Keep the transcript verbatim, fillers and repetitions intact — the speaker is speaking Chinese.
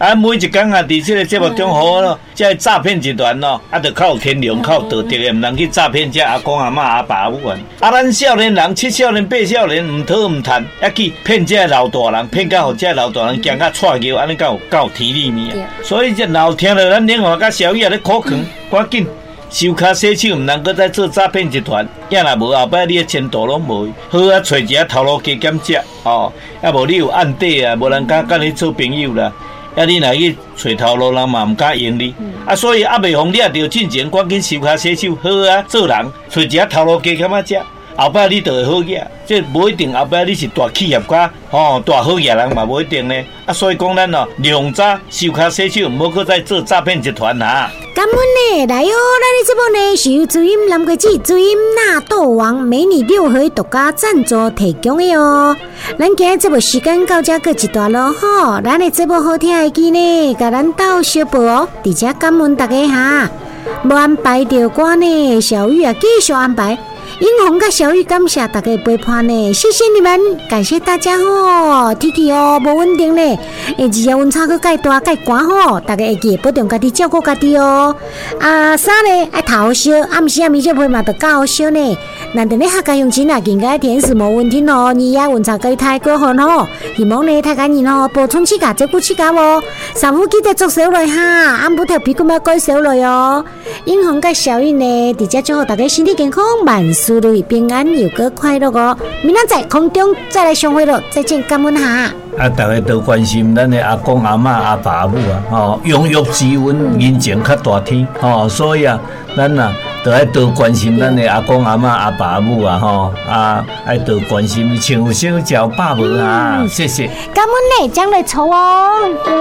啊，每一天啊，伫这个节目中好咯，这诈骗集团咯，啊，就靠天良、靠道德的，唔通去诈骗这阿公阿嬷阿爸阿母啊。啊，咱少年人、七少年、八少年，唔讨唔贪，还去骗这老大人，骗到互这老大人惊甲踹尿，安尼才有才有天理面啊。所以这老听了咱另外甲小雨啊咧苦劝，赶紧收卡洗手，唔能够再做诈骗集团。要若无后摆你的前途拢无，好啊，找一个头路加减食哦，啊无你有案底啊，无人敢甲你做朋友啦。啊，你若去找头路，人嘛唔敢用你。嗯、啊，所以啊，未妨你也着进前赶紧收卡洗手，好啊，做人找一个头路加减啊食。后摆你就会好嘢，这无一定后摆你是大企业家，吼、哦、大好嘢人嘛无一定呢。啊，所以讲咱哦，量早收卡洗手，唔好搁再做诈骗集团啊。 感恩呢，来哦，咱的节目呢是由主音南国子主音纳豆王美女六合独家赞助提供的哦。咱今日节目时间到这个一段咯吼，咱的节目好听的记呢，甲咱斗小报哦，伫这感恩大家哈。无安排着歌呢，小雨啊继续安排。英红跟小雨感谢大家陪伴呢，谢谢你们，感谢大家吼。天气哦无稳定呢，诶，日夜温差搁介大介寒吼，大家会记保重家己，照顾家己哦。啊，衫呢爱头好烧，暗时啊咪这配嘛得较好烧呢。难得呢客家乡亲啊，应该天时无问题哦，日夜温差该太过寒吼，希望呢大家人吼保存起家，照顾起家哦。衫裤记得做小类哈，暗不调皮咁要改小类哦。英红跟小雨呢，伫遮祝福大家身体健康，万事如意，平安又个快乐哦！明仔载空中再来相会咯，再见，感恩哈！ 啊，大家都关心咱的阿公阿嬷阿爸阿母啊，吼、哦，养育之恩，人情较大天，吼、哦，所以啊，咱啊，都爱多关心咱的阿公阿嬷阿爸阿母啊，吼、啊，爱多关心，穿有小脚爸母啊，嗯、谢谢。 感恩呢，将来抽哦。